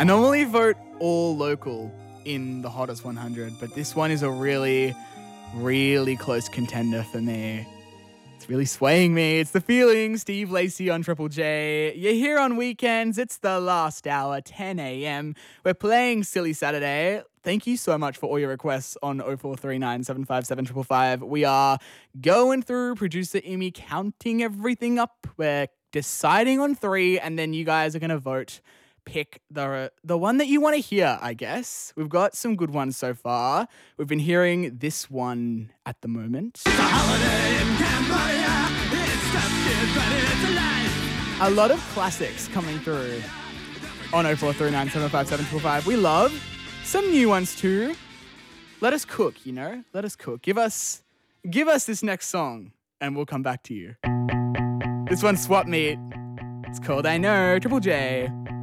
normally vote all local in the Hottest 100, but this one is a really, really close contender for me. It's really swaying me. It's The Feeling, Steve Lacey on Triple J. You're here on weekends. It's the last hour, 10 a.m. We're playing Silly Saturday. Thank you so much for all your requests on 0439 757 555. We are going through, producer Imi counting everything up. We're deciding on 3, and then you guys are going to vote. Pick the one that you want to hear, I guess. We've got some good ones so far. We've been hearing this one at the moment. It's a holiday in Cambodia. It's tough, but it's alive. A lot of classics coming through on 0439 757 555. We love some new ones too. Let us cook, Let us cook. Give us this next song and we'll come back to you. This one's Swap Meet. It's called I Know, Triple J.